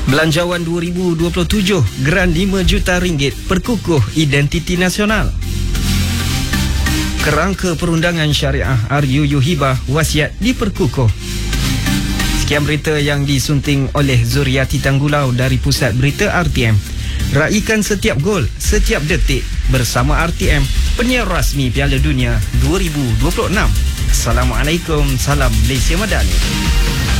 Belanjawan 2027, Geran 5 juta ringgit perkukuh identiti nasional. Kerangka perundangan syariah RUU Hibah wasiat diperkukuh. Sekian berita yang disunting oleh Zuriati Tanggulau dari Pusat Berita RTM. Raikan setiap gol, setiap detik bersama RTM, penyiar rasmi Piala Dunia 2026. Assalamualaikum, salam Malaysia Madani.